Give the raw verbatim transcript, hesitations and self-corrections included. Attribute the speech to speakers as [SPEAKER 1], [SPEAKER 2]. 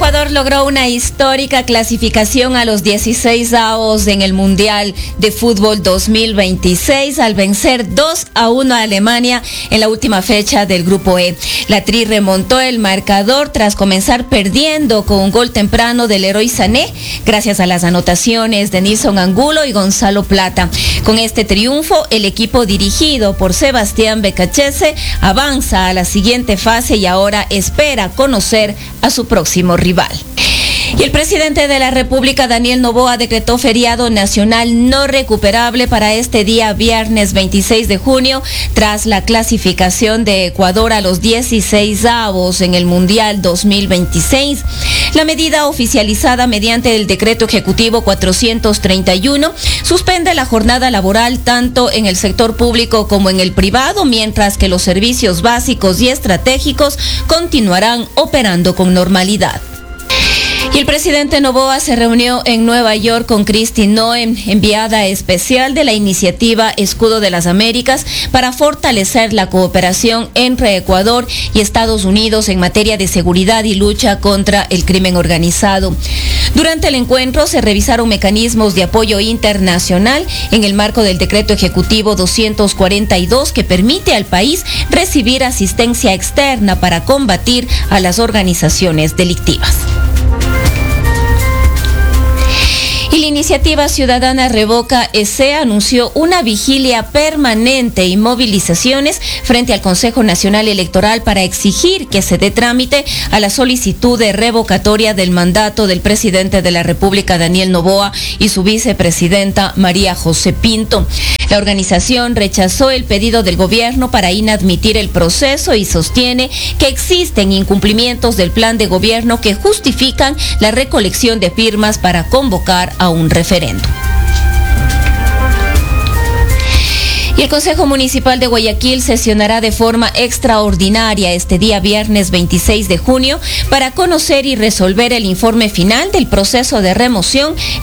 [SPEAKER 1] Ecuador logró una histórica clasificación a los dieciseisavos en el Mundial de Fútbol dos mil veintiséis al vencer dos a uno a Alemania en la última fecha del Grupo E. La Tri remontó el marcador tras comenzar perdiendo con un gol temprano del Leroy Sané, gracias a las anotaciones de Nilson Angulo y Gonzalo Plata. Con este triunfo, el equipo dirigido por Sebastián Becachese avanza a la siguiente fase y ahora espera conocer a su próximo rival. Y el presidente de la República, Daniel Noboa, decretó feriado nacional no recuperable para este día viernes veintiséis de junio, tras la clasificación de Ecuador a los dieciseisavos en el Mundial dos mil veintiséis. La medida, oficializada mediante el decreto ejecutivo cuatrocientos treinta y uno, suspende la jornada laboral tanto en el sector público como en el privado, mientras que los servicios básicos y estratégicos continuarán operando con normalidad. Y el presidente Noboa se reunió en Nueva York con Kristi Noem, enviada especial de la iniciativa Escudo de las Américas, para fortalecer la cooperación entre Ecuador y Estados Unidos en materia de seguridad y lucha contra el crimen organizado. Durante el encuentro se revisaron mecanismos de apoyo internacional en el marco del decreto ejecutivo doscientos cuarenta y dos, que permite al país recibir asistencia externa para combatir a las organizaciones delictivas. Y la iniciativa ciudadana Revoca E C anunció una vigilia permanente y movilizaciones frente al Consejo Nacional Electoral para exigir que se dé trámite a la solicitud de revocatoria del mandato del presidente de la República, Daniel Noboa, y su vicepresidenta, María José Pinto. La organización rechazó el pedido del gobierno para inadmitir el proceso y sostiene que existen incumplimientos del plan de gobierno que justifican la recolección de firmas para convocar a un referéndum. Y el Consejo Municipal de Guayaquil sesionará de forma extraordinaria este día viernes veintiséis de junio para conocer y resolver el informe final del proceso de remoción